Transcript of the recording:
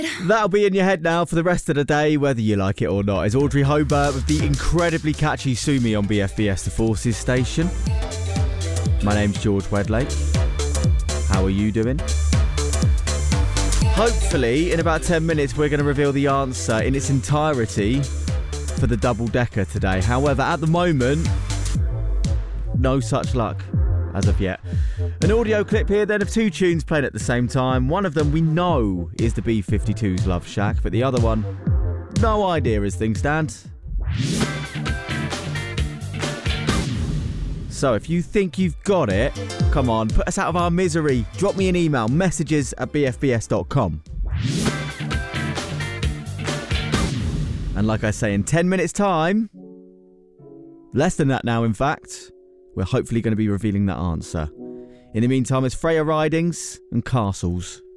That'll be in your head now for the rest of the day, whether you like it or not. It's Audrey Hobart with the incredibly catchy Sue Me on BFBS The Forces station. My name's George Wedlake. How are you doing? Hopefully, in about 10 minutes, we're going to reveal the answer in its entirety for the double-decker today. However, at the moment, no such luck as of yet. An audio clip here then of two tunes playing at the same time. One of them we know is the B-52's Love Shack, but the other one, no idea as things stand. So if you think you've got it, come on, put us out of our misery. Drop me an email, messages@bfbs.com. And like I say, in 10 minutes time, less than that now in fact, we're hopefully going to be revealing that answer. In the meantime, it's Freya Ridings and Castles.